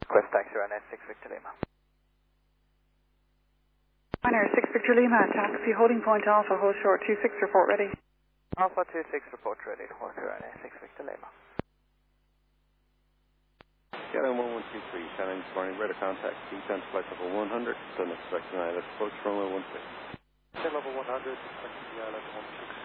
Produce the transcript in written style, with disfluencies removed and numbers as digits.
Quest taxi around 6 Victor Lima. Minor 6 Victor Lima, taxi holding point Alpha, hold short 26, report ready. Alpha 26, report ready. Hold around 6 Victor Lima. KLM 1123, Shannon this morning, radar contact, descent flight level 100, sun expecting ILS approach runway 16. Level 100, expecting the ILS 16.